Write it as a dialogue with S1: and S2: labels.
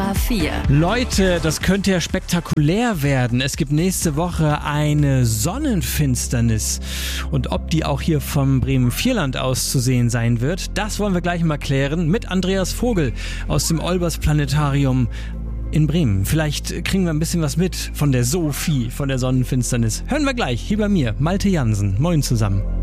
S1: Cora 4.
S2: Leute, das könnte ja spektakulär werden. Es gibt nächste Woche eine Sonnenfinsternis. Und ob die auch hier vom Bremen-Vierland aus zu sehen sein wird, das wollen wir gleich mal klären mit Andreas Vogel aus dem Olbers Planetarium in Bremen. Vielleicht kriegen wir ein bisschen was mit von der Sophie, von der Sonnenfinsternis. Hören wir gleich, hier bei mir, Malte Jansen. Moin zusammen.